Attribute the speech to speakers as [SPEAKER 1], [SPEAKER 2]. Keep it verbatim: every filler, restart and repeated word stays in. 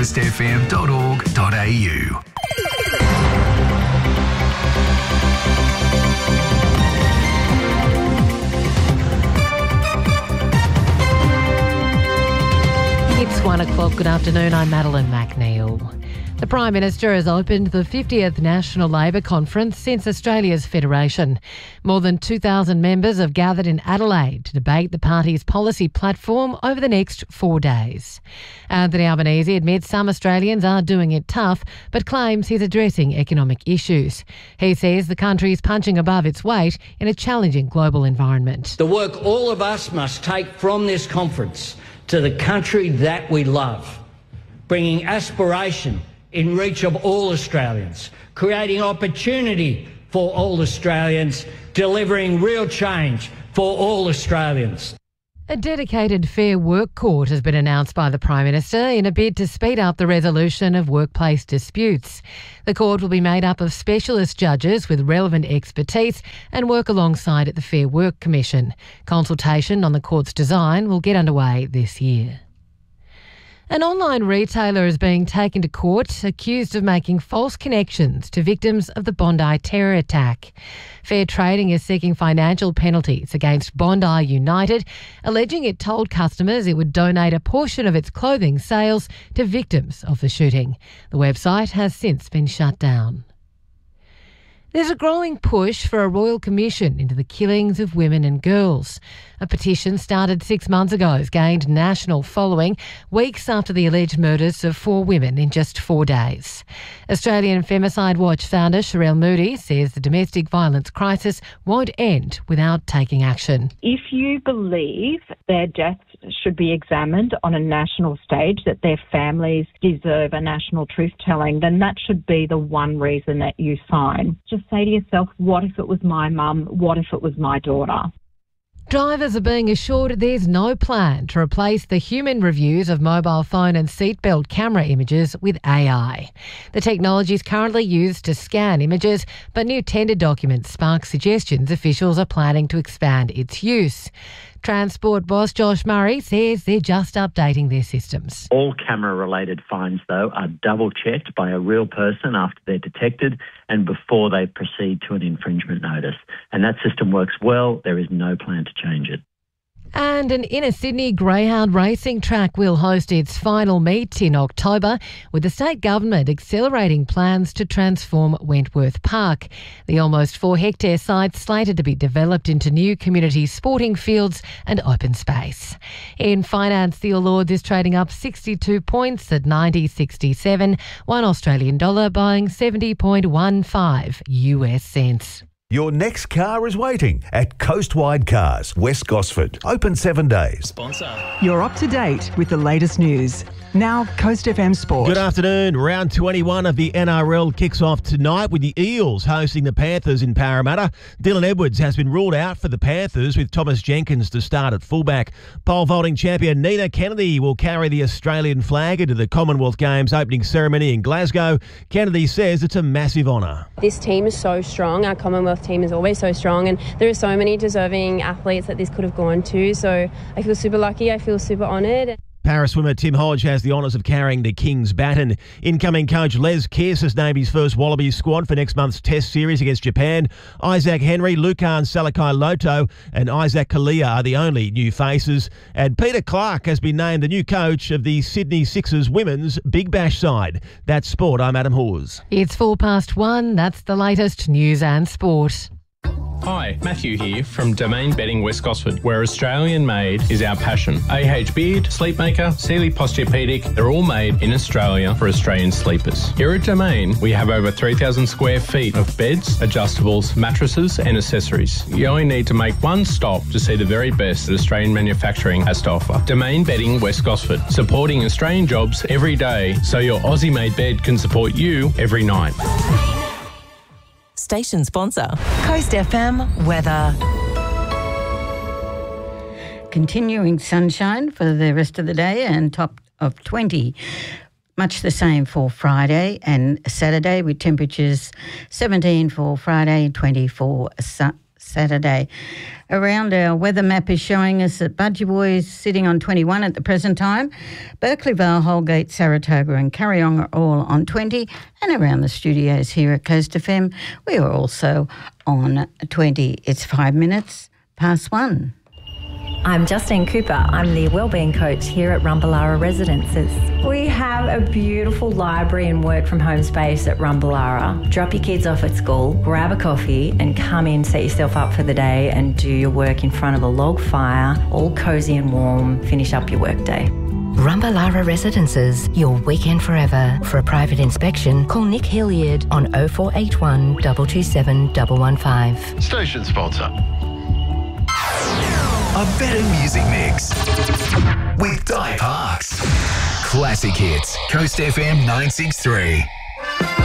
[SPEAKER 1] coast f m dot org dot a u.
[SPEAKER 2] It's one o'clock. Good afternoon. I'm Madeline McNeil. The Prime Minister has opened the fiftieth National Labor Conference since Australia's federation. More than two thousand members have gathered in Adelaide to debate the party's policy platform over the next four days. Anthony Albanese admits some Australians are doing it tough, but claims he's addressing economic issues. He says the country is punching above its weight in a challenging global environment.
[SPEAKER 3] The work all of us must take from this conference to the country that we love, bringing aspiration in reach of all Australians, creating opportunity for all Australians, delivering real change for all Australians.
[SPEAKER 2] A dedicated Fair Work Court has been announced by the Prime Minister in a bid to speed up the resolution of workplace disputes. The court will be made up of specialist judges with relevant expertise and work alongside at the Fair Work Commission. Consultation on the court's design will get underway this year. An online retailer is being taken to court accused of making false connections to victims of the Bondi terror attack. Fair Trading is seeking financial penalties against Bondi United, alleging it told customers it would donate a portion of its clothing sales to victims of the shooting. The website has since been shut down. There's a growing push for a royal commission into the killings of women and girls. A petition started six months ago has gained national following weeks after the alleged murders of four women in just four days. Australian Femicide Watch founder Sherelle Moody says the domestic violence crisis won't end without taking action.
[SPEAKER 4] If you believe their deaths should be examined on a national stage, that their families deserve a national truth-telling, then that should be the one reason that you sign. Just say to yourself, what if it was my mum? What if it was my daughter?
[SPEAKER 2] Drivers are being assured there's no plan to replace the human reviews of mobile phone and seatbelt camera images with A I. The technology is currently used to scan images, but new tender documents spark suggestions officials are planning to expand its use. Transport boss Josh Murray says they're just updating their systems.
[SPEAKER 5] All camera-related fines, though, are double-checked by a real person after they're detected and before they proceed to an infringement notice. And that system works well. There is no plan to change it.
[SPEAKER 2] And an inner Sydney greyhound racing track will host its final meet in October, with the state government accelerating plans to transform Wentworth Park. The almost four hectare site slated to be developed into new community sporting fields and open space. In finance, the All Ords is trading up sixty-two points at ninety sixty-seven, one Australian dollar buying seventy point one five U S cents.
[SPEAKER 6] Your next car is waiting at Coastwide Cars, West Gosford. Open seven days.
[SPEAKER 7] Sponsor.
[SPEAKER 8] You're up to date with the latest news. Now, Coast F M Sport.
[SPEAKER 7] Good afternoon. Round twenty-one of the N R L kicks off tonight with the Eels hosting the Panthers in Parramatta. Dylan Edwards has been ruled out for the Panthers with Thomas Jenkins to start at fullback. Pole vaulting champion Nina Kennedy will carry the Australian flag into the Commonwealth Games opening ceremony in Glasgow. Kennedy says it's a massive honour.
[SPEAKER 9] This team is so strong. Our Commonwealth team is always so strong, and there are so many deserving athletes that this could have gone to. So I feel super lucky. I feel super honoured.
[SPEAKER 7] Para swimmer Tim Hodge has the honours of carrying the King's baton. Incoming coach Les Kearse has named his first Wallabies squad for next month's Test series against Japan. Isaac Henry, Lukan Salakai-Loto and Isaac Kalia are the only new faces. And Peter Clark has been named the new coach of the Sydney Sixers women's Big Bash side. That's sport. I'm Adam Hawes.
[SPEAKER 2] It's four past one. That's the latest news and sport.
[SPEAKER 10] Hi, Matthew here from Domain Bedding West Gosford, where Australian made is our passion. A H Beard, Sleepmaker, Sealy Posturepedic, they're all made in Australia for Australian sleepers. Here at Domain, we have over three thousand square feet of beds, adjustables, mattresses and accessories. You only need to make one stop to see the very best that Australian manufacturing has to offer. Domain Bedding West Gosford, supporting Australian jobs every day so your Aussie-made bed can support you every night.
[SPEAKER 11] Station sponsor, Coast F M weather.
[SPEAKER 12] Continuing sunshine for the rest of the day and top of twenty. Much the same for Friday and Saturday, with temperatures seventeen for Friday, twenty for Saturday. Around our weather map is showing us that Budgie is sitting on twenty-one at the present time. Berkeley Vale, Holgate, Saratoga and Curryong are all on twenty. And around the studios here at Coast F M, we are also on twenty. It's five minutes past one.
[SPEAKER 13] I'm Justine Cooper. I'm the Wellbeing Coach here at Rumballara Residences. We have a beautiful library and work from home space at Rumballara. Drop your kids off at school, grab a coffee and come in, set yourself up for the day and do your work in front of a log fire, all cosy and warm, finish up your workday.
[SPEAKER 14] Rumballara Residences, your weekend forever. For a private inspection, call Nick Hilliard on oh four eight one, two two seven, one one five.
[SPEAKER 1] Station sponsor. A better music mix with Di Parks. Classic hits. Coast F M nine six three.